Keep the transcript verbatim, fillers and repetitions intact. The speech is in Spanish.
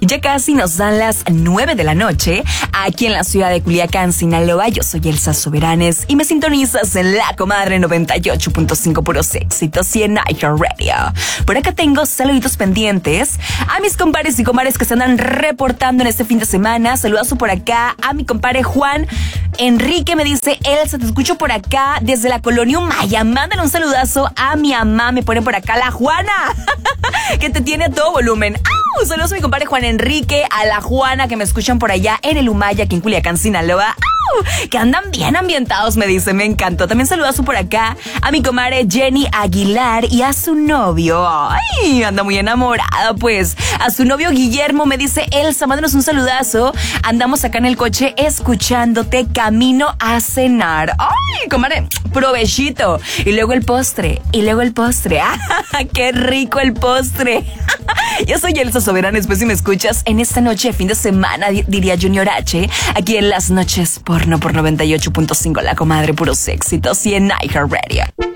Ya casi nos dan las nueve de la noche aquí en la ciudad de Culiacán, Sinaloa. Yo soy Elsa Soberanes y me sintonizas en La Comadre noventa y ocho punto cinco puros éxitos y en iHeartRadio. Por acá tengo saluditos pendientes a mis compadres y comadres que se andan reportando en este fin de semana. Saludazo por acá a mi compadre Juan Enrique, me dice: Elsa, te escucho por acá desde la colonia Maya. Mándale un saludazo a mi mamá, me pone por acá la Juana, que te tiene a todo volumen. ¡Au! Saludos a mi compadre Juan Enrique, a la Juana, que me escuchan por allá en el Humaya, aquí en Culiacán, Sinaloa. ¡Au! Que andan bien ambientados, me dice, me encantó. También saludazo por acá a mi comadre Jenny Aguilar y a su novio. ¡Ay! Anda muy enamorada, pues. A su novio Guillermo, me dice: Elsa, mándanos un saludazo. Andamos acá en el coche escuchándote camino a cenar. ¡Ay, comadre! Provechito. Y luego el postre. Y luego el postre. ¡Ah! ¡Qué rico el postre! Yo soy Elsa Soberana, después si me escuchas en esta noche de fin de semana, diría Junior H, aquí en Las Noches Porno por noventa y ocho punto cinco, La Comadre, puros éxitos y en iHeartRadio.